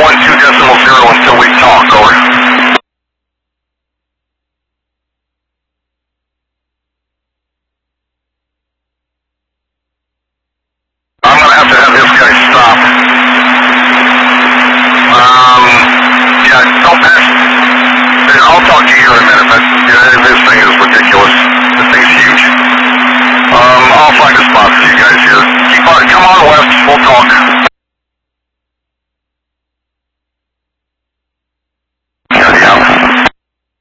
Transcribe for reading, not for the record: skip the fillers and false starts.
012.0 until we talk, over. I'm going to have this guy